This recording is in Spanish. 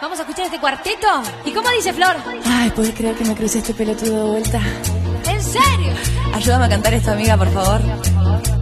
Vamos a escuchar este cuarteto. ¿Y cómo dice Flor? Ay, ¿puedes creer que me crucé este pelotudo de vuelta? ¿En serio? Ayúdame a cantar esto, amiga, por favor.